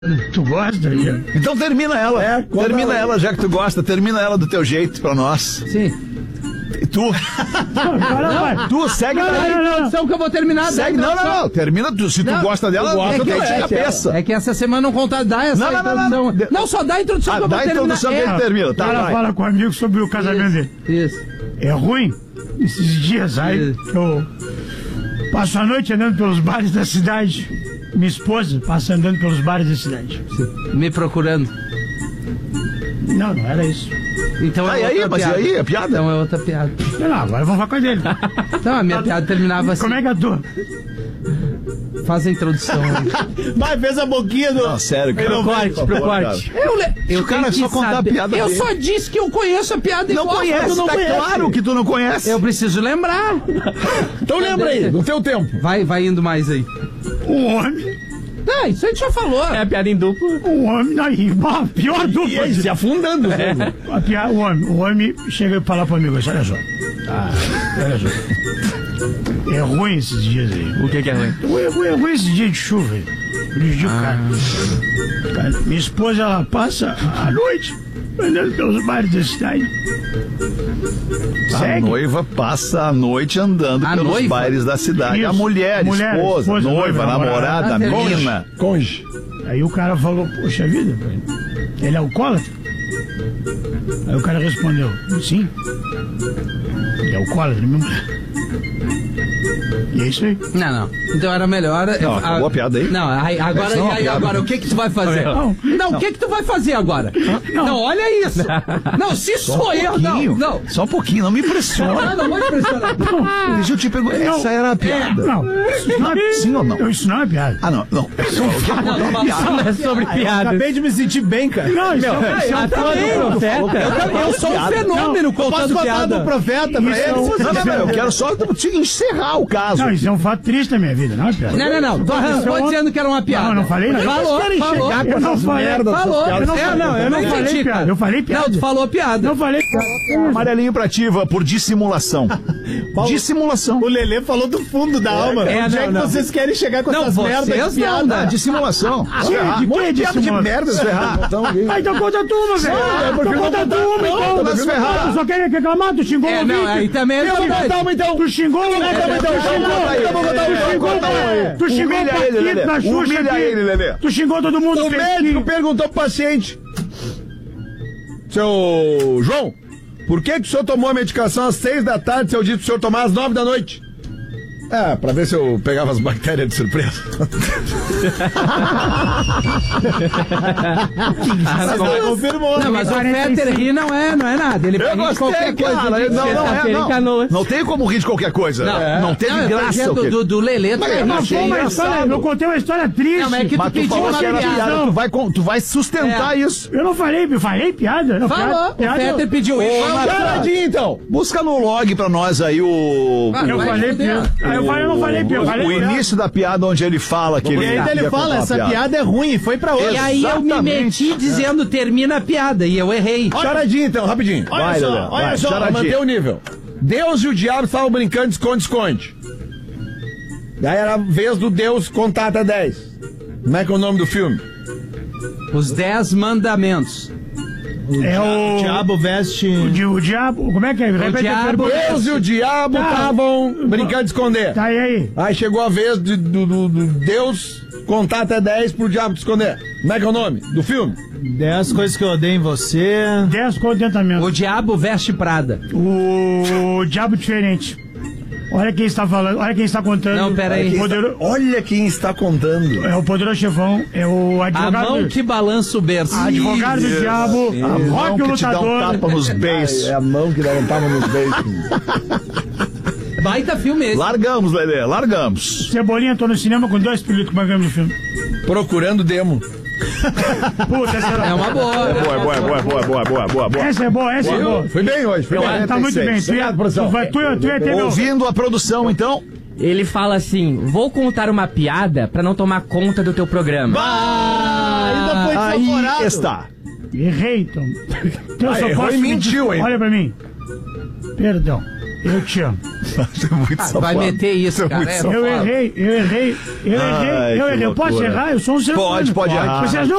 Tu gosta? Então termina ela. Termina ela, já que tu gosta. Termina ela do teu jeito pra nós. Sim. E tu? Tu segue daí. Não, que eu vou terminar. Segue, não. Termina tu. Se tu gosta dela, gosta de cabeça. É que essa semana não contar, dá essa introdução. Não, só dá a introdução que eu vou terminar. Dá a introdução que ele termina. Tá, ela fala com o amigo sobre o casamento dele. Isso. É ruim esses dias aí que eu passo a noite andando pelos bares da cidade. Minha esposa passa andando pelos bares da cidade. Me procurando. Não era isso. Então e aí, mas piada. E aí, a piada? Então é outra piada. Não, agora vamos falar com a dele. Então, a minha piada terminava assim. Como é que é a tua? Faz a introdução. Vai, fez a boquinha do... Não, sério, cara. Pro corte. Eu cara tenho só que contar a saber. piada Eu dele. só disse que eu conheço a piada Não igual. conhece, Não tá conhece. claro que tu não conhece. Eu preciso lembrar. Então lembra aí, no teu tempo. Vai indo mais aí. Um homem. Ah, isso a gente já falou. É a piada em duplo. Um homem. Aí, pior dupla. Se afundando. O homem chega e fala pro amigo: olha só. Olha só. É ruim esses dias aí. O que é ruim? É ruim esses dias de chuva aí. Prejudica o cara. Minha esposa, ela passa a noite andando pelos bares da cidade. A noiva passa a noite andando pelos bares da cidade. Isso. A mulher, esposa, noiva, namorada, mina. Cônjuge. Aí o cara falou: poxa vida, ele é alcoólatra? Aí o cara respondeu: sim. Ele é alcoólatra, minha mulher. E é isso aí. Não. Então era melhor. Não, acabou a piada aí? Não, agora o que tu vai fazer? Não, o que tu vai fazer agora? Não, olha isso. Não, se sou eu, não. Só um pouquinho, não me impressiona. Não vou te impressionar. Deixa eu te perguntar. Essa era a piada. Não, Sim ou não? Isso não é piada. Ah, não. Isso não é sobre piada. Acabei de me sentir bem, cara. Não, isso é do profeta. Eu sou um fenômeno contando piada. Do profeta pra ele. Não, eu quero só encerrar o caso. Não, isso é um fato triste da minha vida, não é piada. Não. Tu arrancou dizendo que era uma piada. Não falei nada. Falou. Eu não falei. Eu não falei piada. Eu falei piada. Não, tu falou piada. Não falei piada. Amarelinho pra ativa por dissimulação. Dissimulação. O Lelê falou do fundo da alma. Onde é que vocês querem chegar com essas merdas de piada? Dissimulação. De que dissimulação? merda, se ferrar. Então conta tu, meu velho. Então conta tu, então. Vai se ferrar. Tu só quer reclamar, tu xingou o ouvinte. Não, aí também é verdade. Tu xingou o Tu xingou o Paquito na Xuxa. Humilha ele, Lelê. Tu xingou todo mundo. O médico perguntou pro paciente: seu João, por que o senhor tomou a medicação às 6 da tarde se eu disse pro senhor tomar às 9 da noite? Pra ver se eu pegava as bactérias de surpresa. Confirmou. Não, mas o Peter rir não é nada. Ele Eu gostei, qualquer coisa. cara. Não tem como rir de qualquer coisa. Não teve graça. Do Lelê, eu contei uma história triste. Não, mas é que tu pediu uma piada. Tu vai sustentar isso. Eu não falei piada. Falou. O Peter pediu isso. Charadinha, então. Busca no log pra nós aí o... Eu falei piada. Eu não falei piada. O início da piada onde ele fala que ele... E aí ele fala, essa piada é ruim, foi pra outra. E aí eu me meti dizendo termina a piada e eu errei. Charadinha, então, rapidinho. Olha só, pra manter o nível. Deus e o diabo estavam brincando de esconde-esconde. Daí era a vez do Deus contar até 10. Como é que é o nome do filme? Os 10 Mandamentos. O diabo veste... O diabo... Como é que é? Repete a pergunta. Deus e o diabo estavam brincando de esconder. Tá, e aí? Aí chegou a vez do Deus contar até 10 pro diabo te esconder. Como é que é o nome do filme? 10 coisas que eu odeio em você. 10 contentamentos. O diabo veste Prada. O diabo diferente. Olha quem está falando, olha quem está contando. Não, peraí. Olha quem está contando. É o poderoso chefão, é o advogado. A mão que balança o berço. Advogado do diabo, Rock o lutador. Te dá um tapa nos beijos. É a mão que dá um tapa nos beijos. Baita filme esse. Largamos, Lelê, largamos. Cebolinha, tô no cinema com 2 pilotos que de filme. Procurando demo. Puta, essa é uma boa. Boa. Essa é boa. Foi bem hoje. Tá muito bem. Tu ia ter ouvindo a produção, então. Ele fala assim: vou contar uma piada pra não tomar conta do teu programa. Ainda foi aí está. Errei, então. Eu só errou posso e mentiu, hein? Olha pra mim. Perdão. Eu te amo. Vai meter isso, cara. Eu errei. Eu posso errar? Eu sou um ser humano. Pode errar. Vocês não